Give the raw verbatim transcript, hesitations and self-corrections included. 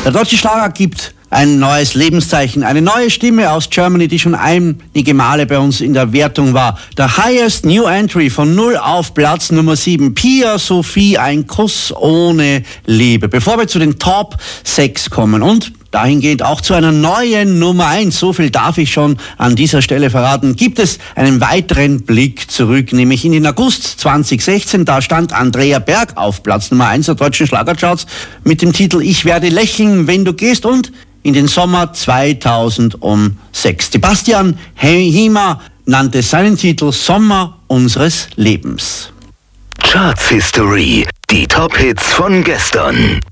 Der deutsche Schlager gibt ein neues Lebenszeichen, eine neue Stimme aus Germany, die schon einige Male bei uns in der Wertung war. Der Highest New Entry von null auf Platz Nummer sieben. Pia Sophie, ein Kuss ohne Liebe. Bevor wir zu den Top sechs kommen und dahingehend auch zu einer neuen Nummer eins, so viel darf ich schon an dieser Stelle verraten, gibt es einen weiteren Blick zurück, nämlich in den August zwanzig sechzehn. Da stand Andrea Berg auf Platz Nummer eins der deutschen Schlagercharts mit dem Titel Ich werde lächeln, wenn du gehst, und in den Sommer zweitausendsechs. Sebastian Hima nannte seinen Titel Sommer unseres Lebens. Charts History, die Top-Hits von gestern.